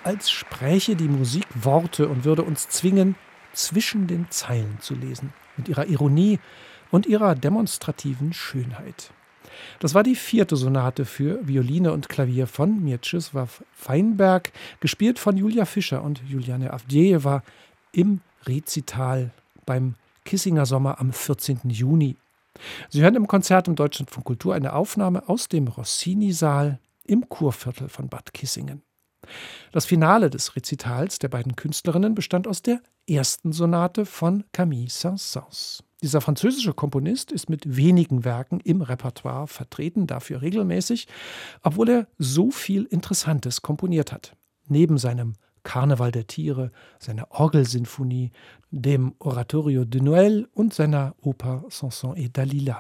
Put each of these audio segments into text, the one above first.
als spräche die Musik Worte und würde uns zwingen, zwischen den Zeilen zu lesen, mit ihrer Ironie und ihrer demonstrativen Schönheit. Das war die 4. Sonate für Violine und Klavier von Mieczysław Weinberg, gespielt von Julia Fischer und Juliane Avdejewa im Rezital beim Kissinger Sommer am 14. Juni. Sie hören im Konzert im Deutschlandfunk Kultur eine Aufnahme aus dem Rossini-Saal im Kurviertel von Bad Kissingen. Das Finale des Rezitals der beiden Künstlerinnen bestand aus der 1. Sonate von Camille Saint-Saëns. Dieser französische Komponist ist mit wenigen Werken im Repertoire vertreten, dafür regelmäßig, obwohl er so viel Interessantes komponiert hat. Neben seinem Karneval der Tiere, seiner Orgelsinfonie, dem Oratorio de Noël und seiner Oper Samson et Dalila.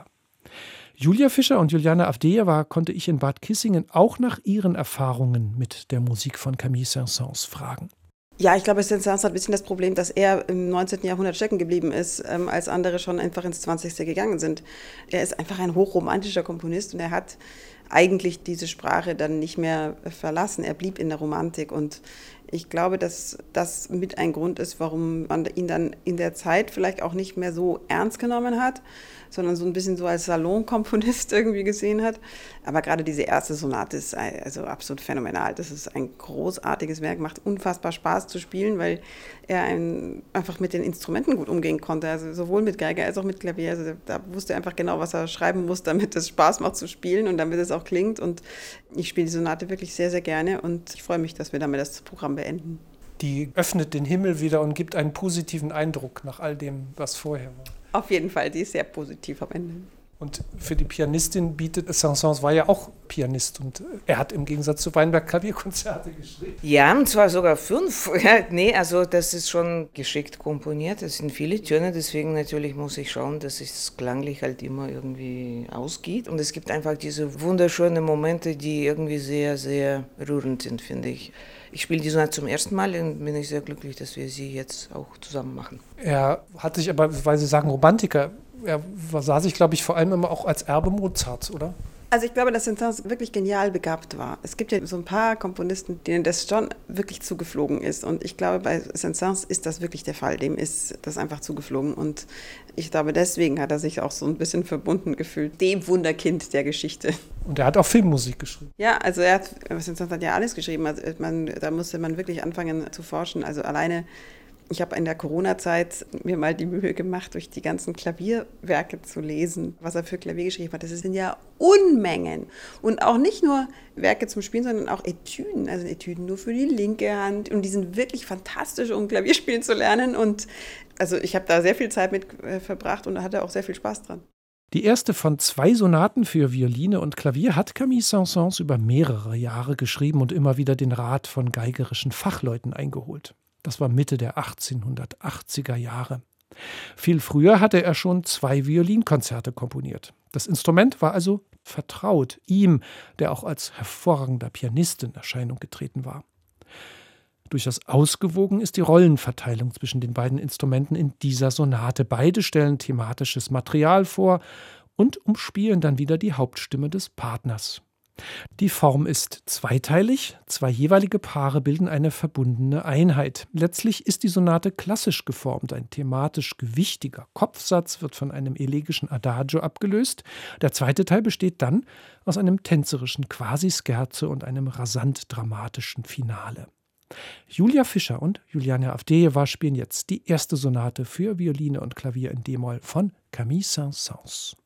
Julia Fischer und Juliane Avdejewa konnte ich in Bad Kissingen auch nach ihren Erfahrungen mit der Musik von Camille Saint-Saëns fragen. Ja, ich glaube, Saint-Saëns hat ein bisschen das Problem, dass er im 19. Jahrhundert stecken geblieben ist, als andere schon einfach ins 20. gegangen sind. Er ist einfach ein hochromantischer Komponist und er hat eigentlich diese Sprache dann nicht mehr verlassen. Er blieb in der Romantik und ich glaube, dass das mit ein Grund ist, warum man ihn dann in der Zeit vielleicht auch nicht mehr so ernst genommen hat, sondern so ein bisschen so als Salonkomponist irgendwie gesehen hat. Aber gerade diese 1. Sonate ist also absolut phänomenal. Das ist ein großartiges Werk, macht unfassbar Spaß zu spielen, weil er einfach mit den Instrumenten gut umgehen konnte. Also sowohl mit Geige als auch mit Klavier. Also da wusste er einfach genau, was er schreiben muss, damit es Spaß macht zu spielen und damit es auch klingt. Und ich spiele die Sonate wirklich sehr, sehr gerne und ich freue mich, dass wir damit das Programm beenden. Die öffnet den Himmel wieder und gibt einen positiven Eindruck nach all dem, was vorher war. Auf jeden Fall, die ist sehr positiv am Ende. Und für die Pianistin bietet Saint-Saëns, war ja auch Pianist und er hat im Gegensatz zu Weinberg Klavierkonzerte geschrieben. Ja, und zwar sogar 5. Ja, nee, also das ist schon geschickt komponiert. Das sind viele Töne, deswegen natürlich muss ich schauen, dass es klanglich halt immer irgendwie ausgeht. Und es gibt einfach diese wunderschönen Momente, die irgendwie sehr, sehr rührend sind, finde ich. Ich spiele die Sonate zum ersten Mal und bin ich sehr glücklich, dass wir sie jetzt auch zusammen machen. Er hat sich aber, weil Sie sagen Romantiker, er sah sich, glaube ich, vor allem immer auch als Erbe Mozarts, oder? Also ich glaube, dass Saint-Saëns wirklich genial begabt war. Es gibt ja so ein paar Komponisten, denen das schon wirklich zugeflogen ist. Und ich glaube, bei Saint-Saëns ist das wirklich der Fall. Dem ist das einfach zugeflogen. Und ich glaube, deswegen hat er sich auch so ein bisschen verbunden gefühlt. Dem Wunderkind der Geschichte. Und er hat auch Filmmusik geschrieben. Ja, also Saint-Saëns hat ja alles geschrieben. Also da musste man wirklich anfangen zu forschen. Also alleine, ich habe in der Corona-Zeit mir mal die Mühe gemacht, durch die ganzen Klavierwerke zu lesen, was er für Klavier geschrieben hat. Das sind ja Unmengen. Und auch nicht nur Werke zum Spielen, sondern auch Etüden. Also Etüden nur für die linke Hand. Und die sind wirklich fantastisch, um Klavierspielen zu lernen. Und also ich habe da sehr viel Zeit mit verbracht und hatte auch sehr viel Spaß dran. Die erste von 2 Sonaten für Violine und Klavier hat Camille Saint-Saëns über mehrere Jahre geschrieben und immer wieder den Rat von geigerischen Fachleuten eingeholt. Das war Mitte der 1880er Jahre. Viel früher hatte er schon 2 Violinkonzerte komponiert. Das Instrument war also vertraut, ihm, der auch als hervorragender Pianist in Erscheinung getreten war. Durchaus ausgewogen ist die Rollenverteilung zwischen den beiden Instrumenten in dieser Sonate. Beide stellen thematisches Material vor und umspielen dann wieder die Hauptstimme des Partners. Die Form ist zweiteilig, 2 jeweilige Paare bilden eine verbundene Einheit. Letztlich ist die Sonate klassisch geformt. Ein thematisch gewichtiger Kopfsatz wird von einem elegischen Adagio abgelöst. Der zweite Teil besteht dann aus einem tänzerischen Quasi-Scherzo und einem rasant dramatischen Finale. Julia Fischer und Juliane Avdejewa spielen jetzt die 1. Sonate für Violine und Klavier in d-Moll von Camille Saint-Saëns.